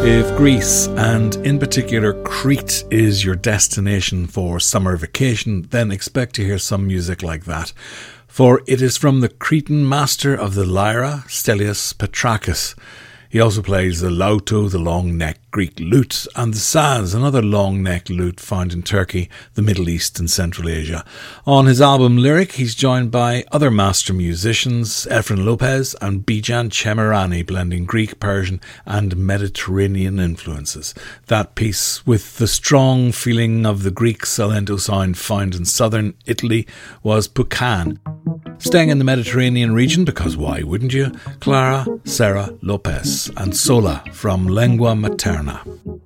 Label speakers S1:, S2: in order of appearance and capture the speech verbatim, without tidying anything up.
S1: If Greece, and in particular Crete, is your destination for summer vacation, then expect to hear some music like that. For it is from the Cretan master of the lyra, Stelios Petrakis. He also plays the lauto, the long-necked Greek lute, and the saz, another long-necked lute found in Turkey, the Middle East and Central Asia. On his album Lyric, he's joined by other master musicians, Efren Lopez and Bijan Chemirani, blending Greek, Persian and Mediterranean influences. That piece, with the strong feeling of the Greek Salento sound found in southern Italy, was Pukan. Staying in the Mediterranean region, because why wouldn't you? Clara Serra Lopez and Sola from Lengua Materna.